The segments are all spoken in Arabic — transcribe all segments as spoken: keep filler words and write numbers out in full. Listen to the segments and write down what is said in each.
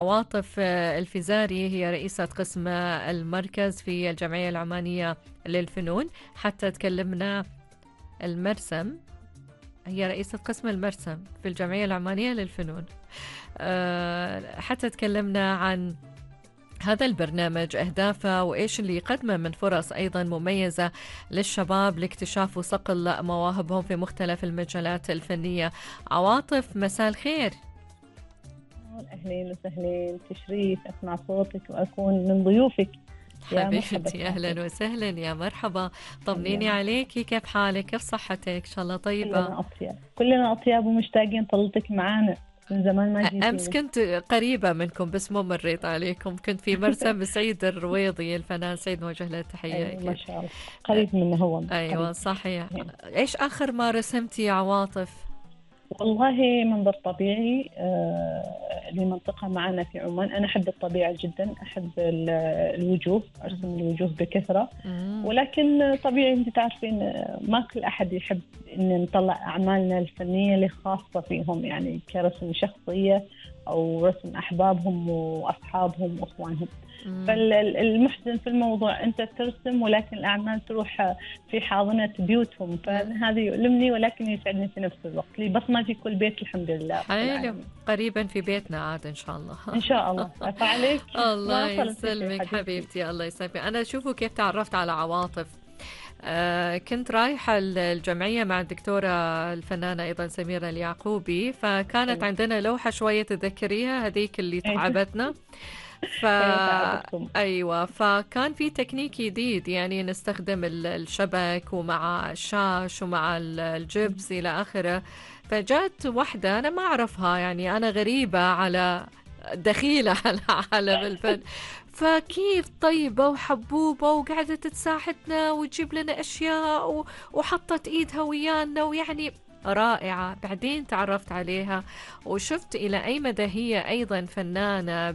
عواطف الفزاري، هي رئيسة قسم المركز في الجمعية العمانية للفنون. حتى تكلمنا المرسم، هي رئيسة قسم المرسم في الجمعية العمانية للفنون. أه حتى تكلمنا عن هذا البرنامج، أهدافه وإيش اللي يقدمه من فرص أيضا مميزة للشباب لاكتشاف وصقل مواهبهم في مختلف المجالات الفنية. عواطف، مساء الخير. أهلين وسهلين، تشريف أسمع صوتك وأكون من ضيوفك. يا مرحبا، حبيبتي، أهلا وسهلا، يا مرحبا. طمنيني عليكي، كيف حالك؟ كيف صحتك؟ إن شاء الله طيبة. كلنا أطياب، كلنا أطياب ومشتاقين طلتك معانا من زمان ما جيتينا. أمس كنت قريبة منكم بس مو مريت عليكم، كنت في مرسم سعيد الرويضي، الفنان سعيد، موجه له التحية. أيوة ما شاء الله، قريب منه هو. أيوة قريب. صحيح. إيش آخر ما رسمتي يا عواطف؟ والله منظر طبيعي آه لمنطقة معنا في عمان. أنا أحب الطبيعة جدا، أحب الوجوه، أرسم الوجوه بكثرة. مم. ولكن طبيعي أنت تعرفين ما كل أحد يحب أن نطلع أعمالنا الفنية اللي خاصة فيهم، يعني كرسم شخصية أو رسم أحبابهم وأصحابهم وأخوانهم. فالمحزن في الموضوع أنت ترسم ولكن الأعمال تروح في حاضنة بيوتهم، فهذا يؤلمني ولكن يسعدني في نفس الوقت. لي بصمة في كل بيت الحمد لله. حلو، قريبا في بيتنا عاد إن شاء الله. إن شاء الله. أفعليك. الله يسلمك حبيبتي، الله يسلمك. أنا شوفوا كيف تعرفت على عواطف. آه كنت رايحة الجمعية مع الدكتورة الفنانة أيضا سميرة اليعقوبي، فكانت عندنا لوحة شوية تذكريها هذيك اللي تعبتنا. ف... أيوة، فكان في تكنيك جديد، يعني نستخدم الشبك ومع الشاش ومع الجبس إلى آخره. فجات واحدة أنا ما أعرفها، يعني أنا غريبة على دخيلة على عالم الفن، فكيف طيبة وحبوبة وقاعدة تساعدنا وتجيب لنا أشياء وحطت إيدها ويانا، ويعني رائعة. بعدين تعرفت عليها وشفت إلى أي مدى هي أيضا فنانة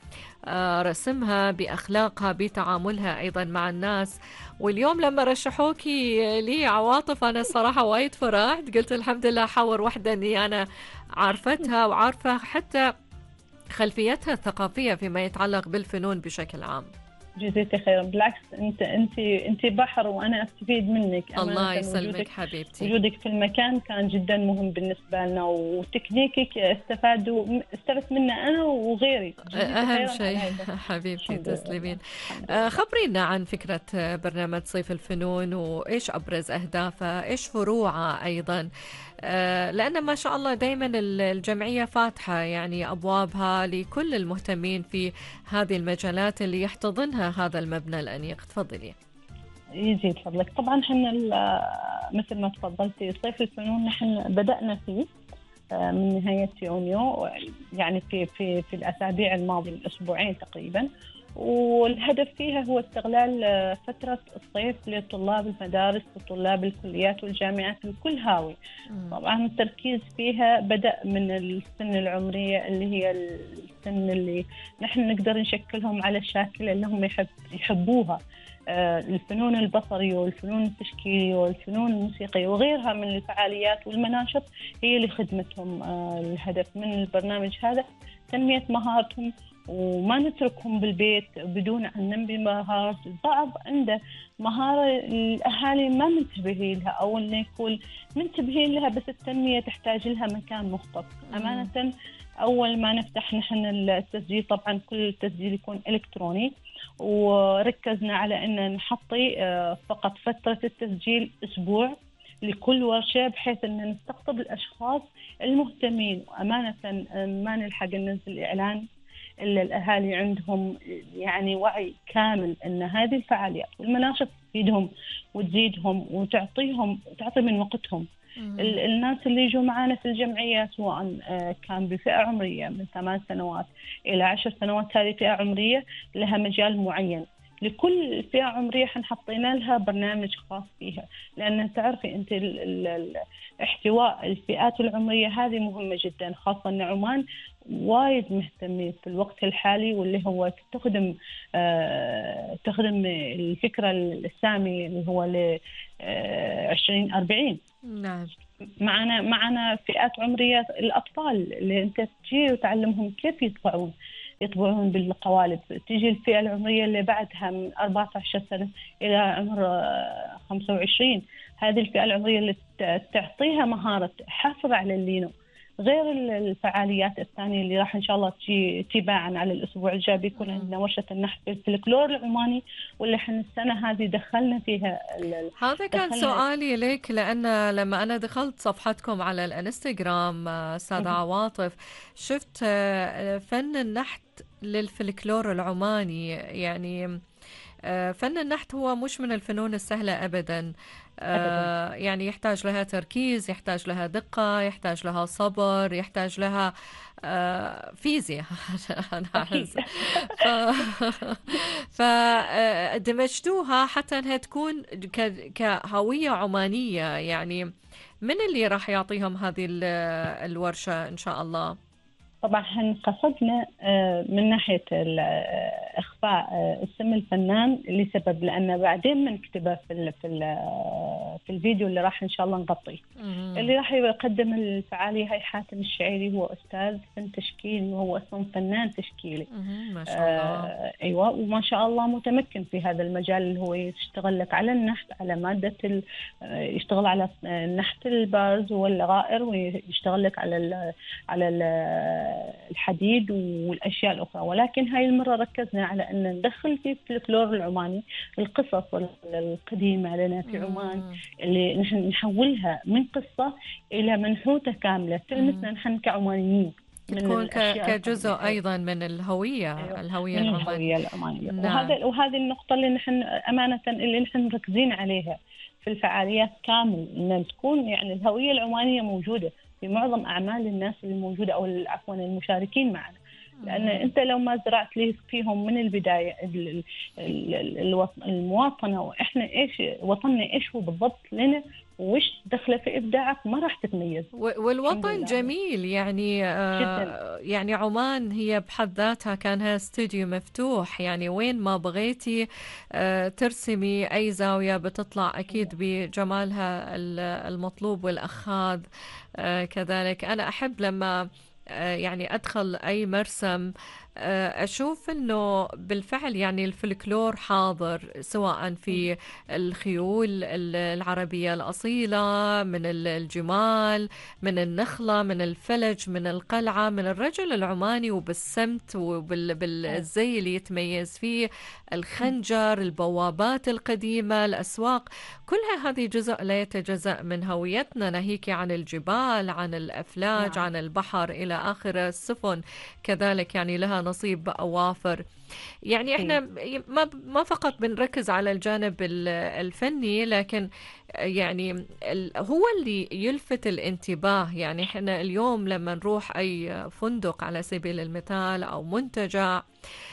برسمها، بأخلاقها، بتعاملها أيضا مع الناس. واليوم لما رشحوكي لي عواطف أنا صراحة وايد فرحت، قلت الحمد لله حاور واحدة أني أنا عارفتها وعارفة حتى خلفيتها الثقافية فيما يتعلق بالفنون بشكل عام. جزيتي خير، بالعكس انت انت انت بحر وانا استفيد منك. الله يسلمك حبيبتي. وجودك في المكان كان جدا مهم بالنسبه لنا، وتكنيكك استفادوا استفدت منه انا وغيري. اهم شيء حبيبتي، تسلمين. خبرينا عن فكره برنامج صيف الفنون، وايش ابرز اهدافه، ايش فروعه ايضا، لأن ما شاء الله دايما الجمعية فاتحة يعني أبوابها لكل المهتمين في هذه المجالات اللي يحتضنها هذا المبنى الأنيق. تفضلي. يزيد فضلك. طبعا احنا مثل ما تفضلتي صيف الفنون نحن بدأنا فيه من نهاية يونيو، يعني في في في الأسابيع الماضية، الأسبوعين تقريبا. والهدف فيها هو استغلال فترة الصيف لطلاب المدارس وطلاب الكليات والجامعات الكل هاوي. طبعا التركيز فيها بدأ من السن العمرية اللي هي السن اللي نحن نقدر نشكلهم على الشاكل اللي هم يحب يحبوها، الفنون البصرية والفنون التشكيلية والفنون الموسيقية وغيرها من الفعاليات والمناشط هي اللي خدمتهم. الهدف من البرنامج هذا تنمية مهارتهم، وما نتركهم بالبيت بدون أن ننمي مهارات. البعض عنده مهارة الأهالي ما منتبهين لها أو إنه يكون منتبهين لها، بس التنمية تحتاج لها مكان مختص. أمانة أول ما نفتح نحن التسجيل، طبعا كل التسجيل يكون إلكتروني، وركزنا على أن نحطي فقط فترة التسجيل أسبوع لكل ورشة، بحيث أن نستقطب الأشخاص المهتمين. وأمانة ما نلحق ننزل إعلان إلا الأهالي عندهم يعني وعي كامل أن هذه الفعاليات والمناشط تفيدهم وتزيدهم وتعطيهم وتعطي من وقتهم. الناس اللي يجوا معنا في الجمعية سواء كان بفئة عمرية من ثمان سنوات إلى عشر سنوات، هذه فئة عمرية لها مجال معين. لكل فئة عمرية حنحطينا لها برنامج خاص فيها، لأن تعرفي أنت احتواء الفئات العمرية هذه مهمة جدا، خاصة أن عمان وايد مهتمين في الوقت الحالي، واللي هو تخدم آه تخدم الفكرة السامية اللي هو ل عشرين أربعين. نعم. معنا معنا فئات عمرية الأطفال اللي أنت تجي وتعلمهم كيف يطبعون. يطبعون بالقوالب. تيجي الفئة العمرية اللي بعدها من أربعة عشر سنة إلى عمر آه، خمسة وعشرين، هذه الفئة العمرية اللي ت- تعطيها مهارة حصر على اللينو، غير ال- الفعاليات الثانية اللي راح إن شاء الله تجي تباعا على الأسبوع الجاي. بيكون عندنا ورشة النحت بالفلكلور العماني، واللي احنا السنة هذه دخلنا فيها ال- ال- هذا كان دخلنا. سؤالي لك، لأن لما أنا دخلت صفحتكم على الانستغرام آه، أستاذة مهم. عواطف، شفت آه، فن النحت للفلكلور العماني. يعني آه، فن النحت هو مش من الفنون السهلة أبدا. أبدا. آه، يعني يحتاج لها تركيز، يحتاج لها دقة، يحتاج لها صبر، يحتاج لها آه، فيزياء. أنا أكيد. أحس ف فدمجتوها حتى أنها تكون ك- كهوية عمانية. يعني من اللي راح يعطيهم هذه ال- الورشة إن شاء الله؟ طبعا احنا قصدنا آه، من ناحية ال- آه، إخفاء آه، اسم الفنان لسبب، لأن بعدين بنكتبه في ال في ال آه، في الفيديو اللي راح إن شاء الله نغطيه. مم. اللي راح يقدم الفعالية هاي حاتم الشعيري، هو أستاذ فن تشكيلي، وهو أصلا فنان تشكيلي. مم. ما شاء الله. آه أيوة، وما شاء الله متمكن في هذا المجال، اللي هو يشتغل لك على النحت، على مادة ال- آه، يشتغل على آه، نحت البارز والغائر، ويشتغل لك على ال على ال الحديد والأشياء الأخرى. ولكن هاي المرة ركزنا على أن ندخل في الفلكلور العماني القصص القديمة لنا في عمان، مم. اللي نحن نحولها من قصة إلى منحوتة كاملة تلمسنا نحن كعمانيين، من تكون ك- الأشياء كجزء القديمة. أيضا من الهوية، أيوة، الهوية من العمانية. الهوية العمانية. نعم. وهذا وهذه النقطة اللي نحن أمانة اللي نحن مركزين عليها في الفعاليات كامل، أن تكون يعني الهوية العمانية موجودة في معظم أعمال الناس الموجودة، أو عفوا المشاركين معنا. لأن أنت لو ما زرعت لي فيهم من البداية ال- ال- ال- الوط- المواطنة، وإحنا إيش وطننا إيش هو بالضبط لنا، وإيش دخله في إبداعك، ما راح تتميز. و- الحمد والوطن لله. جميل. يعني جدا. آه يعني عمان هي بحد ذاتها كانها استوديو مفتوح. يعني وين ما بغيتي آه ترسمي أي زاوية بتطلع أكيد بجمالها ال- المطلوب والأخاذ. آه كذلك أنا أحب لما آه يعني أدخل أي مرسم آه أشوف أنه بالفعل يعني الفلكلور حاضر، سواء في الخيول ال- العربية الأصيلة، من ال- الجمال، من النخلة، من الفلج، من القلعة، من الرجل العماني وبالسمت وبالزي اللي يتميز فيه، الخنجر، البوابات القديمة، الأسواق. كلها هذه جزء لا يتجزأ من هويتنا، ناهيك عن الجبال، عن الأفلاج، نعم. عن البحر إلى آخر. السفن كذلك يعني لها نصيب وافر. يعني احنا أكيد. ما ما فقط بنركز على الجانب ال- الفني، لكن يعني ال- هو اللي يلفت الانتباه. يعني احنا اليوم لما نروح اي فندق على سبيل المثال او منتجع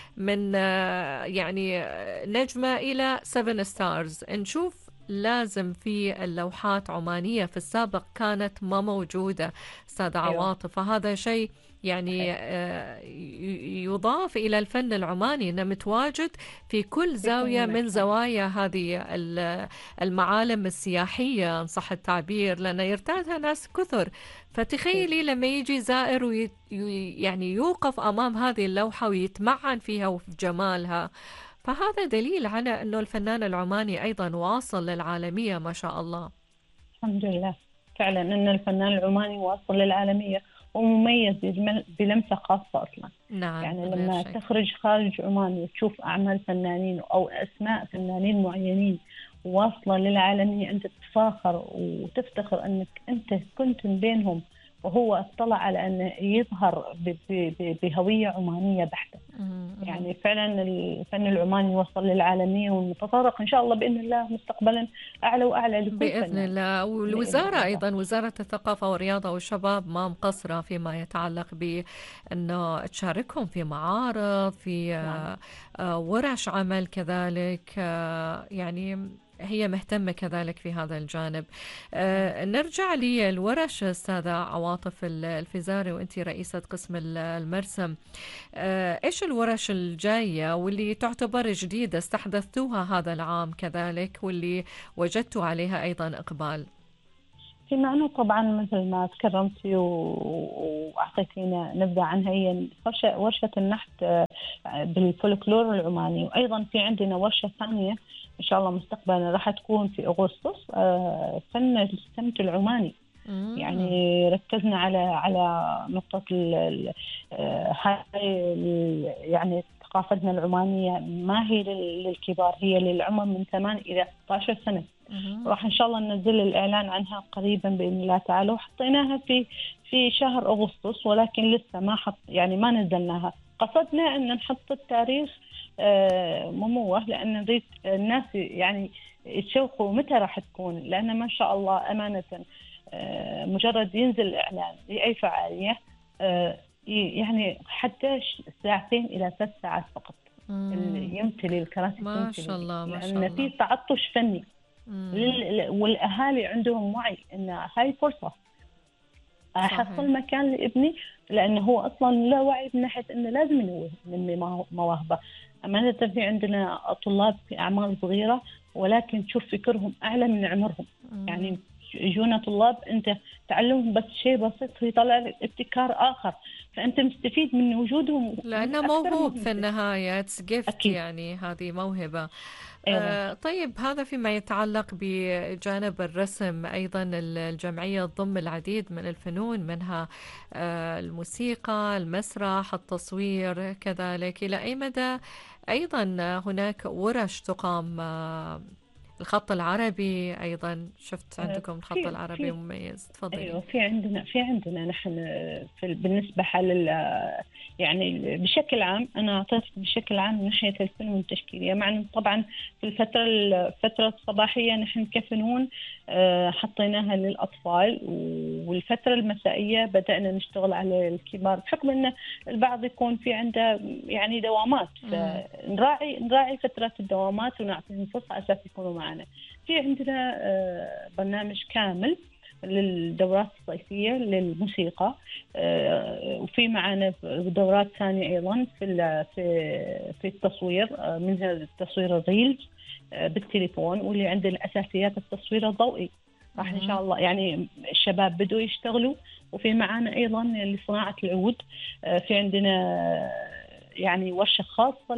من آه، يعني آه، نجمة إلى سفن ستارز، نشوف لازم في اللوحات عمانية في السابق كانت ما موجودة أستاذة أيوة. عواطف. فهذا شيء يعني صحيح. آه، ي- يضاف إلى الفن العماني، أنه متواجد في كل في زاوية كل من مكان. زوايا هذه ال- المعالم السياحية إن صح التعبير، لأنه يرتادها ناس كثر. أكيد. فتخيلي لما يجي زائر وي يعني يوقف أمام هذه اللوحة ويتمعن فيها وفي جمالها، فهذا دليل على أنه الفنان العماني أيضا واصل للعالمية ما شاء الله. الحمد لله. فعلا أن الفنان العماني واصل للعالمية ومميز بجمل- بلمسة خاصة أصلا. نعم يعني بلا لما شك. تخرج خارج عمان وتشوف أعمال فنانين أو أسماء فنانين معينين واصلة للعالمية، أنت تتفاخر وتفتخر أنك أنت كنت من بينهم، وهو اطلع على أنه يظهر ب- ب- ب- بهوية عمانية بحتة. مم. يعني فعلا الفن العماني وصل للعالمية، ونتطرق إن شاء الله بإذن الله مستقبلا أعلى وأعلى لكل بإذن فنان. الله. والوزارة بإذن الله. أيضا، وزارة الثقافة والرياضة والشباب ما مقصرة فيما يتعلق بأنه تشاركهم في معارض، في نعم. آه، آه، ورش عمل كذلك. آه، يعني هي مهتمة كذلك في هذا الجانب. آه، نرجع للورش أستاذة عواطف ال- الفزاري، وأنت رئيسة قسم ال- المرسم. آه، إيش الورش الجاية واللي تعتبر جديدة استحدثتوها هذا العام كذلك، واللي وجدتوا عليها أيضا إقبال؟ في معنى طبعا مثل ما تكرمتي وأعطيتينا نبذة عنها، هي ورشة, ورشة النحت بالفولكلور العماني. وأيضا في عندنا ورشة ثانية إن شاء الله مستقبلا راح تكون في أغسطس، فن السمت العماني. مم. يعني ركزنا على على نقطة هاي يعني ثقافتنا العمانية ما هي للكبار، هي للعمر من ثمان إلى ستة عشر سنة. راح إن شاء الله ننزل الإعلان عنها قريبا بإذن الله تعالى، وحطيناها في في شهر أغسطس، ولكن لسه ما حط يعني ما نزلناها. قصدنا أن نحط التاريخ مموه، لأن نريد الناس يعني يتشوقوا متى راح تكون، لأن ما شاء الله أمانة مجرد ينزل الإعلان لأي فعالية يعني حتى ساعتين إلى ثلاث ساعات فقط يمتلي الكراسي، ما شاء الله ما شاء الله، لأن في تعطش فني لل... والأهالي عندهم وعي أن هاي فرصة أحصل مكان لابني، لأنه هو أصلا لا وعي من ناحية أنه لازم ينمي مواهبه. أمانة في عندنا طلاب في أعمار صغيرة ولكن تشوف فكرهم أعلى من عمرهم. مم. يعني يجونا طلاب أنت تعلمهم بس شيء بسيط يطلع لك ابتكار آخر، فأنت مستفيد من وجودهم لأنه موهوب في النهاية gift، يعني هذه موهبة. آه طيب هذا فيما يتعلق بجانب الرسم. أيضا الجمعية تضم العديد من الفنون، منها آه الموسيقى، المسرح، التصوير كذلك. إلى أي مدى أيضا هناك ورش تقام؟ آه الخط العربي أيضا شفت عندكم الخط في العربي في مميز، تفضلي. أيوة في عندنا في عندنا نحن في بالنسبة حال يعني بشكل عام، أنا أعطيت بشكل عام من ناحية الفنون التشكيلية. مع طبعا في الفترة الفترة الصباحية نحن كفنون حطيناها للأطفال، والفترة المسائية بدأنا نشتغل على الكبار، بحكم أن البعض يكون في عنده يعني دوامات، فنراعي نراعي فترة الدوامات ونعطيهم فرصة أساس يكونوا معنا. في عندنا برنامج كامل للدورات الصيفية للموسيقى، وفي معنا دورات ثانية أيضا في في التصوير، منها التصوير الريلز بالتليفون، واللي عندنا أساسيات التصوير الضوئي. راح إن شاء الله يعني الشباب بدوا يشتغلوا. وفي معنا أيضا لصناعة العود، في عندنا يعني ورشة خاصة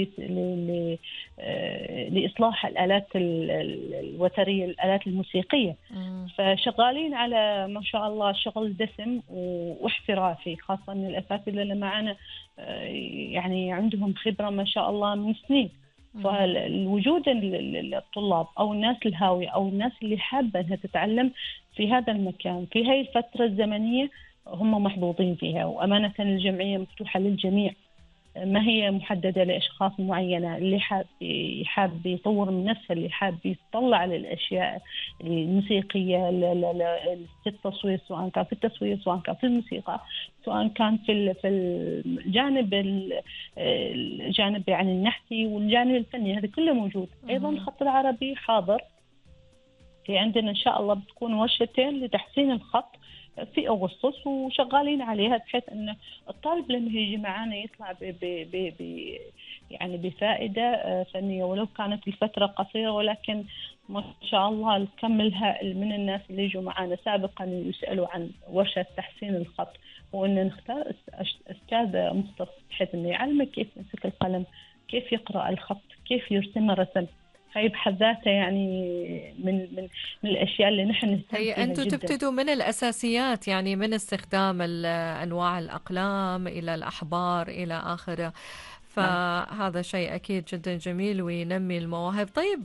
لإصلاح الآلات الوترية، الآلات الموسيقية. مم. فشغالين على ما شاء الله شغل دسم واحترافي، خاصة أن الأساتذة اللي معنا يعني عندهم خبرة ما شاء الله من سنين. فالوجود الطلاب أو الناس الهاوية أو الناس اللي حابة أنها تتعلم في هذا المكان في هاي الفترة الزمنية هم محظوظين فيها. وأمانة الجمعية مفتوحة للجميع، ما هي محددة لأشخاص معينة. اللي حاب يحاب يطور من نفسه، اللي حاب يطلع على الأشياء الموسيقية في التصوير، سواء كان في التصوير سواء كان في الموسيقى سواء كان في في الجانب الجانب يعني النحتي والجانب الفني، هذا كله موجود. أيضا الخط العربي حاضر، في عندنا إن شاء الله بتكون ورشتين لتحسين الخط في أغسطس وشغالين عليها، بحيث أن الطالب لما يجي معنا يطلع ب ب ب يعني بفائدة فنية، ولو كانت الفترة قصيرة. ولكن ما شاء الله الكم الهائل من الناس اللي يجوا معنا سابقا يسألوا عن ورشة تحسين الخط، وأن نختار أستاذ مختص بحيث أنه يعلمك كيف يمسك القلم، كيف يقرأ الخط، كيف يرسم الرسم. هاي بحد ذاتها يعني من من من الاشياء اللي نحن نهتم هي فيها انتم جدا. تبتدوا من الاساسيات، يعني من استخدام انواع الاقلام الى الاحبار الى اخره، فهذا شيء اكيد جدا جميل وينمي المواهب. طيب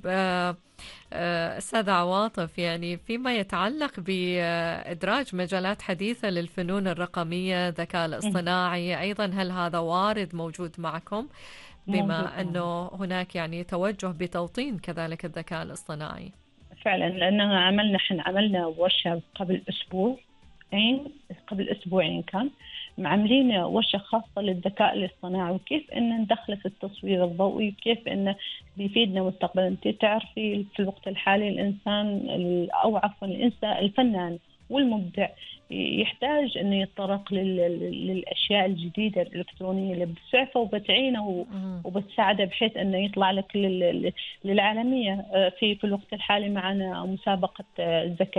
استاذ عواطف، يعني فيما يتعلق بادراج مجالات حديثه للفنون الرقميه، الذكاء الاصطناعي، ايضا هل هذا وارد موجود معكم؟ بما أنه هناك يعني توجه بتوطين كذلك الذكاء الاصطناعي. فعلا، لأنه عملنا حن عملنا ورشة قبل أسبوعين قبل أسبوعين كان عاملين ورشة خاصة للذكاء الاصطناعي، وكيف أن ندخله في التصوير الضوئي، وكيف أنه بيفيدنا مستقبلا. أنت تعرفي في الوقت الحالي الإنسان أو عفوا الإنسان الفنان والمبدع يحتاج أنه يتطرق للأشياء الجديدة الإلكترونية اللي بتسعفه وبتعينه وبتساعده بحيث أنه يطلع لك للعالمية. في في الوقت الحالي معنا مسابقة الذكاء،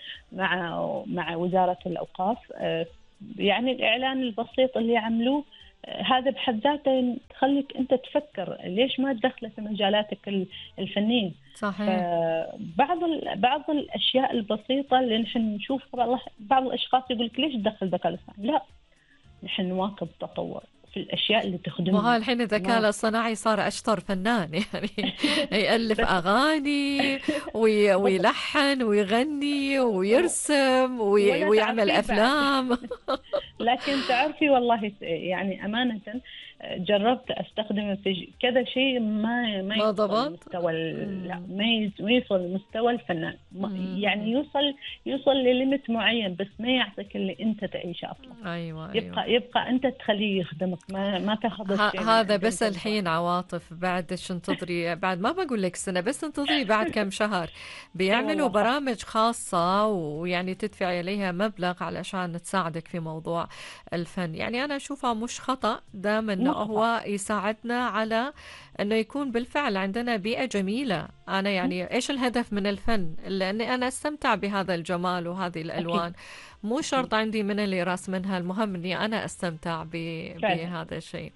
مع مع وزارة الأوقاف. يعني الإعلان البسيط اللي عملوه هذا بحد ذاته تخليك أنت تفكر ليش ما تدخله في مجالاتك الفنية. صحيح. بعض بعض الأشياء البسيطة اللي نحن نشوف بعض الأشخاص يقولك ليش تدخل ذكاء الاصطناعي؟ لا، نحن نواكب التطور في الأشياء اللي تخدمنا. وها الحين الذكاء الاصطناعي صار أشطر فنان يعني يألف أغاني وي... ويلحن ويغني ويرسم وي... ويعمل أفلام. لكن تعرفي والله يعني أمانة جربت أستخدمه في كذا شيء ما ما يوصل مستوى لا ما يوصل لمستوى الفنان. يعني يوصل يوصل لليمت معين بس ما يعطيك اللي أنت تعيشه أصلا. أيوة يبقى أيوة. يبقى أنت تخليه يخدمك ما ما تاخذ الشيء. هذا بس الحين عواطف، بعد شو انتظري بعد ما بقول لك سنة، بس انتظري بعد كم شهر بيعملوا برامج خاصة ويعني تدفعي عليها مبلغ علشان تساعدك في موضوع الفن. يعني أنا أشوفها مش خطأ دام إنه هو يساعدنا على إنه يكون بالفعل عندنا بيئة جميلة. أنا يعني إيش الهدف من الفن؟ لأني أنا أستمتع بهذا الجمال وهذه الألوان. أكيد. مو شرط عندي من اللي راس منها، المهم إني أنا أستمتع بهذا الشيء.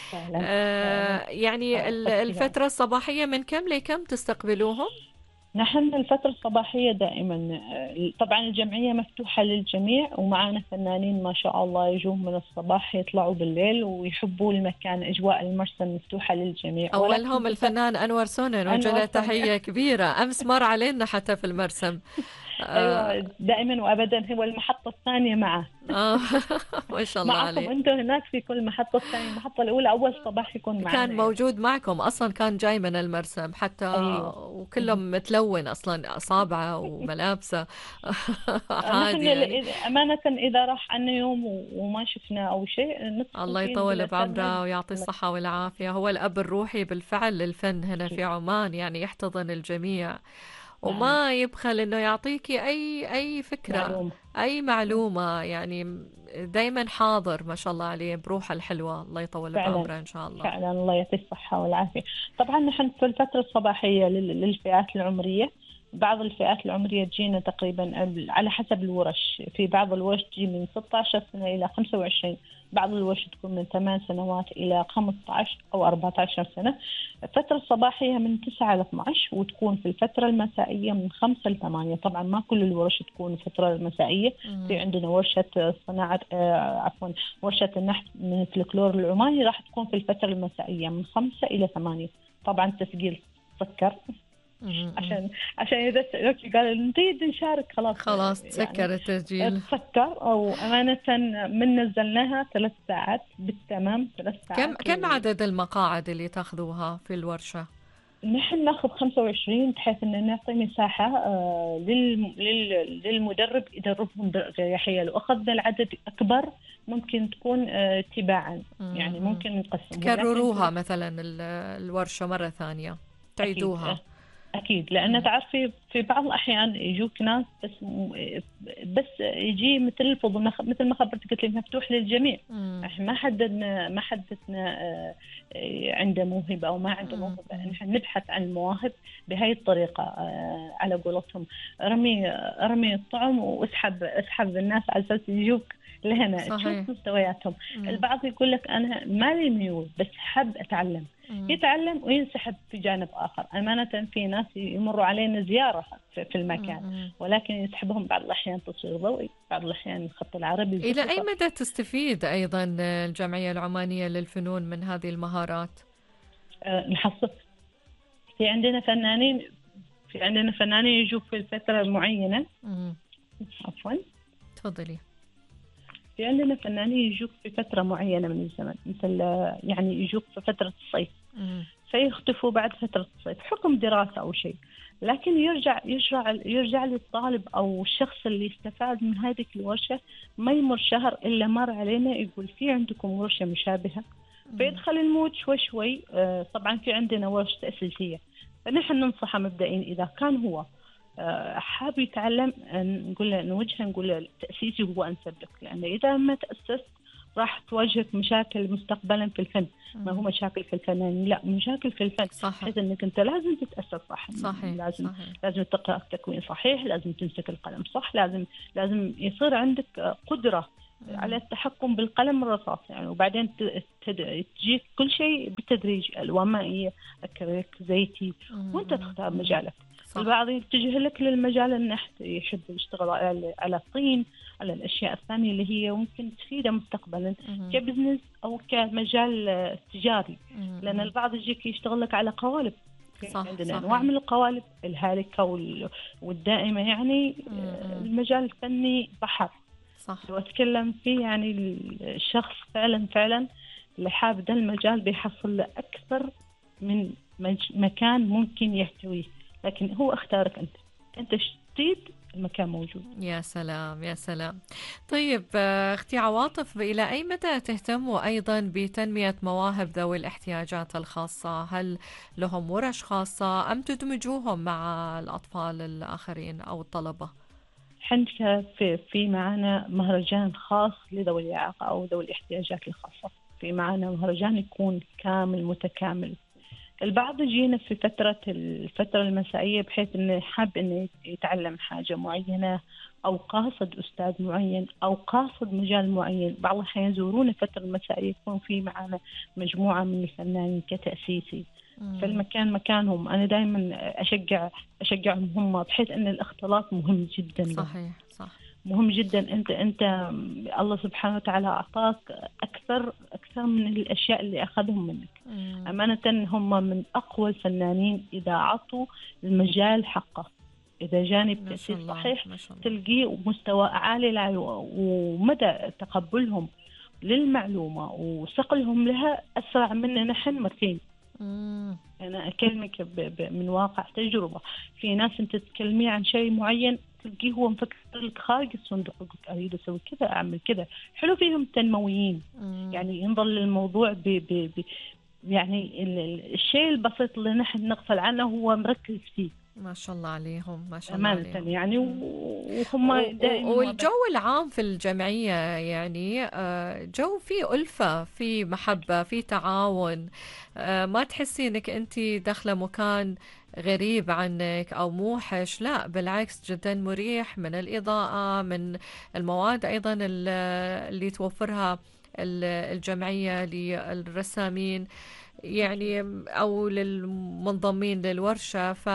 آه يعني الفترة الصباحية من كم لكم تستقبلوهم؟ نحن الفترة الصباحية دائما طبعا الجمعية مفتوحة للجميع، ومعنا فنانين ما شاء الله يجون من الصباح يطلعوا بالليل ويحبوا المكان. أجواء المرسم مفتوحة للجميع. أولهم الفنان أنور سونن، وجه له تحية كبيرة، أمس مر علينا حتى في المرسم. أيوة دائما وأبدا هو المحطة الثانية معه. آه ما شاء الله عليه. معكم أنتم هناك في كل محطة الثانية، المحطة الأولى أول صباح يكون معنا. كان موجود معكم أصلا، كان جاي من المرسم حتى. أيوة. وكلهم متلون أصلا أصابعه وملابسه. عادي يعني. أمانة إذا راح عنا يوم وما شفنا أو شيء الله يطول بعمره ويعطي الصحة والعافية. هو الأب الروحي بالفعل للفن هنا في عمان، يعني يحتضن الجميع وما يبخل إنه يعطيكي أي أي فكرة معلومة. أي معلومة، يعني دايما حاضر ما شاء الله عليه بروحه الحلوة. الله يطول بعمره إن شاء الله. فعلا الله يعطيه الصحة والعافية. طبعا نحن في الفترة الصباحية للفئات العمرية، بعض الفئات العمرية تجينا تقريبا على حسب الورش. في بعض الورش تجي من ستة عشر سنة إلى خمسة وعشرين، بعض الورش تكون من ثمان سنوات إلى خمسة عشر أو أربعة عشر سنة. الفترة الصباحية من تسعة إلى اثنا عشر، وتكون في الفترة المسائية من خمسة إلى ثمانية. طبعا ما كل الورش تكون الفترة المسائية. في عندنا ورشة صناعة آه عفوا ورشة النحت من الفلكلور العماني راح تكون في الفترة المسائية من خمسة إلى ثمانية. طبعا تسجيل سكر عشان عشان إذا قال نريد نشارك خلاص خلاص تسكر يعني التسجيل تسكر. أو أمانة من نزلناها ثلاث ساعات بالتمام، ثلاث ساعات. كم كم عدد المقاعد اللي تاخذوها في الورشة؟ نحن ناخذ خمسة وعشرين بحيث أن نعطي مساحة آه لل للمدرب يدربهم بأريحية. لو أخذنا العدد أكبر ممكن تكون آه تباعا، يعني ممكن نقسم تكرروها مثلا الورشة مرة ثانية تعيدوها. أكيد. أكيد لأن تعرفي في بعض الأحيان يجوك ناس بس بس يجي مثل الفضول، مثل ما خبرتك قلت لي مفتوح للجميع. إحنا ما حددنا ما حددنا عنده موهبة أو ما عنده موهبة. نحن نبحث عن المواهب بهاي الطريقة. على قولتهم رمي رمي الطعم واسحب اسحب الناس على أساس يجوك لهنا. تشوف مستوياتهم. البعض يقول لك أنا ما لي ميول بس حب أتعلم، يتعلم وينسحب في جانب آخر. أمانة في ناس يمروا علينا زيارة في المكان ولكن يسحبهم بعض الأحيان تصوير ضوئي، بعض الأحيان الخط العربي. إلى أي مدى تستفيد أيضا الجمعية العمانية للفنون من هذه المهارات؟ أه نحصل. في عندنا فنانين في عندنا فنانين يجوا في الفترة المعينة. عفوا تفضلي. في عندنا فنانين يجوك في فترة معينة من الزمن، مثل يعني يجوك في فترة الصيف فيختفوا بعد فترة الصيف حكم دراسة أو شيء. لكن يرجع يرجع يرجع للطالب أو الشخص اللي استفاد من هذه الورشة ما يمر شهر إلا مر علينا يقول في عندكم ورشة مشابهة. فيدخل المود شوي شوي. طبعا في عندنا ورشة تأسيسية، فنحن ننصحه مبدئيا إذا كان هو حاب يتعلم نقول له نوجهه نقول له التأسيسي هو أنسب لك، لأن إذا ما تأسست راح تواجهك مشاكل مستقبلا في الفن. ما هو مشاكل في الفنانين، لا، مشاكل في الفن. صح. بحيث انك انت لازم تتاسس صح. صحيح. لازم صحيح. لازم تقرا تكوين صحيح، لازم تمسك القلم صح، لازم لازم يصير عندك قدره مم. على التحكم بالقلم الرصاص يعني. وبعدين تجيك كل شيء بالتدريج، الوان مائيه، اكريليك، زيتي، وانت تختار مجالك. صح. البعض يتجه لك للمجال النحت، يحب يشتغل على على الطين، على الاشياء الثانيه اللي هي ممكن تفيده مستقبلا كبزنس او كمجال تجاري. مم. لان البعض يجيك يشتغل لك على قوالب. صح. عندنا انواع من القوالب، الهالكه والدائمه يعني. مم. المجال الفني بحر. صح. لو أتكلم فيه يعني الشخص فعلا فعلا اللي حاب ده المجال بيحصل له أكثر من مكان ممكن يحتويه، لكن هو اختارك أنت. أنت شتيت، المكان موجود. يا سلام يا سلام. طيب أختي عواطف، إلى أي مدى تهتموا أيضا بتنمية مواهب ذوي الاحتياجات الخاصة؟ هل لهم ورش خاصة أم تدمجوهم مع الأطفال الآخرين أو الطلبة؟ حنك في في معنا مهرجان خاص لذوي الإعاقة أو ذوي الاحتياجات الخاصة. في معنا مهرجان يكون كامل متكامل. البعض يجينا في فترة الفترة المسائية بحيث إنه حاب إنه يتعلم حاجة معينة، أو قاصد أستاذ معين، أو قاصد مجال معين. بعض الأحيان يزورونا فترة المسائية يكون في معنا مجموعة من الفنانين كتأسيسي. فالمكان مكانهم. أنا دائما أشجع أشجعهم هم، بحيث أن الاختلاط مهم جدا. صحيح. صح. مهم جدا. أنت أنت الله سبحانه وتعالى أعطاك أكثر أكثر من الأشياء اللي أخذهم منك. مم. أمانة هم من أقوى الفنانين إذا عطوا المجال حقه. إذا جانب تأسيس صحيح تلقيه مستوى عالي، ومدى تقبلهم للمعلومة وصقلهم لها أسرع مننا نحن مرتين. مم. أنا أكلمك من واقع تجربة. في ناس أنت تتكلمي عن شيء معين تلقيه هو مفكر لك خارج الصندوق، يقول أريد أسوي كذا، أعمل كذا. حلو فيهم التنمويين. مم. يعني ينظر للموضوع ب ب ب يعني الشيء البسيط اللي نحن نغفل عنه هو مركز فيه. ما شاء الله عليهم، ما شاء الله عليهم يعني. وهم دائما. والجو العام في الجمعية يعني جو فيه ألفة، فيه محبة، فيه تعاون. ما تحسي انك انت داخلة مكان غريب عنك او موحش، لا بالعكس جدا مريح، من الإضاءة، من المواد ايضا اللي توفرها الجمعية للرسامين يعني أو للمنضمين للورشة. ف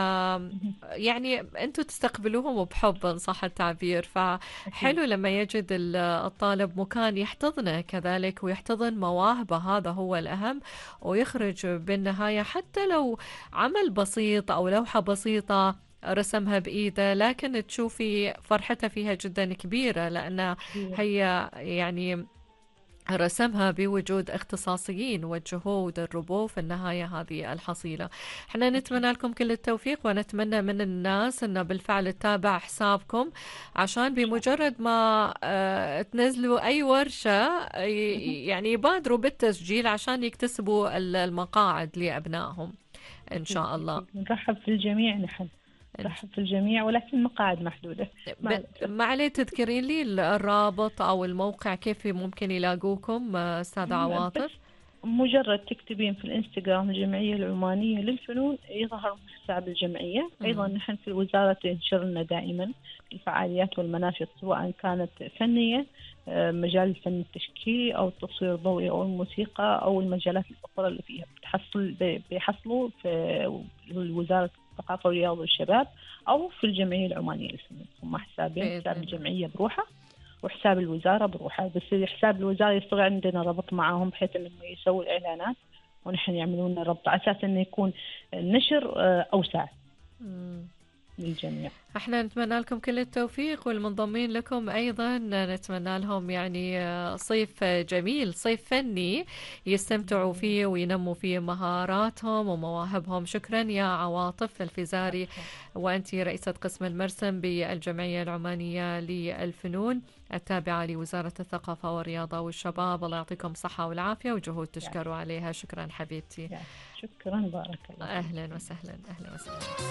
يعني أنتوا تستقبلوهم بحب إن صح التعبير. فحلو لما يجد الطالب مكان يحتضنه كذلك ويحتضن مواهبه، هذا هو الأهم، ويخرج بالنهاية حتى لو عمل بسيط أو لوحة بسيطة رسمها بإيده، لكن تشوفي فرحته فيها جدا كبيرة، لأن هي يعني رسمها بوجود اختصاصيين وجهوا ودربوه في النهاية هذه الحصيلة. احنا نتمنى لكم كل التوفيق، ونتمنى من الناس انه بالفعل تتابع حسابكم، عشان بمجرد ما اه تنزلوا اي ورشة يعني يبادروا بالتسجيل عشان يكتسبوا المقاعد لأبنائهم ان شاء الله. نرحب في الجميع نحن. رحب في الجميع، ولكن مقاعد محدودة. ما عليه تذكرين لي الرابط أو الموقع كيف ممكن يلاقوكم أستاذة عواطف؟ مجرد تكتبين في الانستغرام الجمعية العمانية للفنون يظهر حساب الجمعية. أيضا نحن في الوزارة تنشر لنا دائما الفعاليات والمناشط، سواء كانت فنية مجال الفن التشكيلي أو التصوير الضوئي أو الموسيقى أو المجالات الأخرى اللي فيها. بتحصل بيحصلوا في وزارة الثقافة والرياضة والشباب أو في الجمعية العمانية للفنون. هم حسابين، حساب الجمعية بروحه وحساب الوزارة بروحه. بس حساب الوزارة يصير عندنا ربط معاهم بحيث أنهم يسووا الإعلانات ونحن يعملون ربط على أساس أنه يكون النشر أوسع للجميع. احنا نتمنى لكم كل التوفيق، والمنضمين لكم ايضا نتمنى لهم يعني صيف جميل، صيف فني يستمتعوا فيه وينموا فيه مهاراتهم ومواهبهم. شكرا يا عواطف الفزاري، وانت رئيسة قسم المرسم بالجمعية العمانية للفنون التابعة لوزارة الثقافة والرياضة والشباب. الله يعطيكم الصحة والعافية وجهود تشكروا عليها. شكرا حبيبتي. شكرا، بارك الله. اهلا وسهلا. اهلا وسهلا.